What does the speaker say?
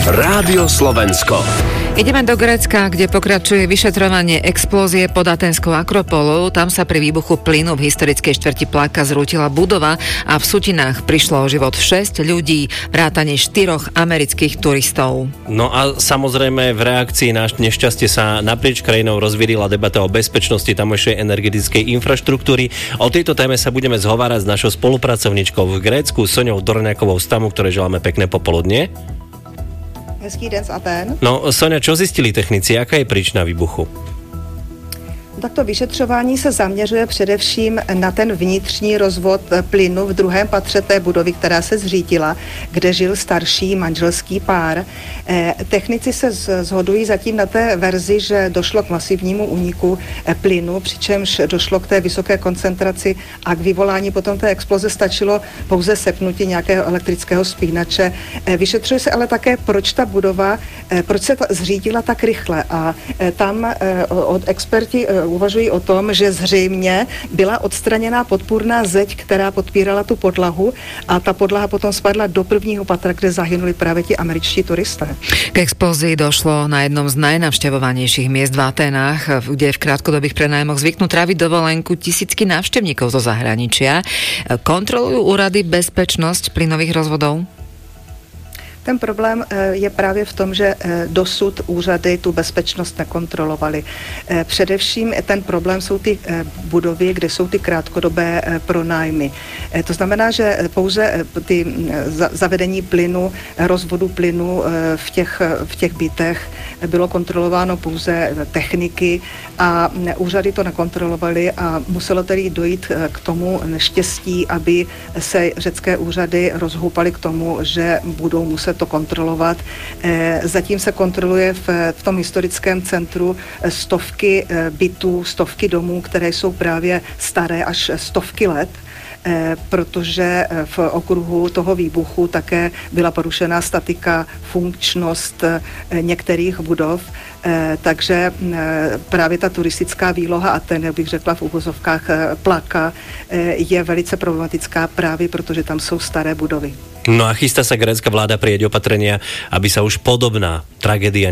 Rádio Slovensko. Ideme do Grécka, kde pokračuje vyšetrovanie explózie pod Atenskou Akropolou. Tam sa pri výbuchu plynu v historickej štvrti Plaka zrútila budova a v sutinách prišlo o život 6 ľudí, vrátane 4 amerických turistov. No a samozrejme v reakcii na nešťastie sa naprieč krajinou rozvírila debata o bezpečnosti tamojšej energetickej infraštruktúry. O tejto téme sa budeme zhovárať s našou spolupracovníčkou v Grécku, Soňou Dorňákovou z Tamu, ktorej želáme pekné popoludnie. Hezký den z Aten. No, Soňa, čo zistili technici? Jaká je príčina výbuchu? Tak to vyšetřování se zaměřuje především na ten vnitřní rozvod plynu v druhém patře té budovy, která se zřítila, kde žil starší manželský pár. Technici se shodují zatím na té verzi, že došlo k masivnímu úniku plynu, přičemž došlo k té vysoké koncentraci a k vyvolání potom té exploze stačilo pouze sepnutí nějakého elektrického spínače. Vyšetřuje se ale také, proč ta budova, proč se zřítila tak rychle, a tam od experti uvažují o tom, že zřejmě byla odstraněná podpůrná zeď, která podpírala tu podlahu, a ta podlaha potom spadla do prvního patra, kde zahynuli právě ti američtí turisté. K explózii došlo na jednom z najnavštevovanejších miest v Atenách, kde v krátkodobých prenájmoch zvyknú tráviť dovolenku tisícky návštevníkov zo zahraničia. Kontrolujú úrady bezpečnosť plynových rozvodov? Ten problém je právě v tom, že dosud úřady tu bezpečnost nekontrolovaly. Především ten problém jsou ty budovy, kde jsou ty krátkodobé pronájmy. To znamená, že pouze ty zavedení plynu, rozvodu plynu v těch bytech bylo kontrolováno pouze techniky a úřady to nekontrolovaly a muselo tedy dojít k tomu neštěstí, aby se řecké úřady rozhoupaly k tomu, že budou muset to kontrolovat. Zatím se kontroluje v tom historickém centru stovky bytů, stovky domů, které jsou právě staré až stovky let, protože v okruhu toho výbuchu také byla porušená statika, funkčnost některých budov, takže právě ta turistická výloha Aten, jak bych řekla v uvozovkách Plaka, je velice problematická právě protože tam jsou staré budovy. No a chystá sa grécka vláda prijať opatrenia, aby sa už podobná tragédia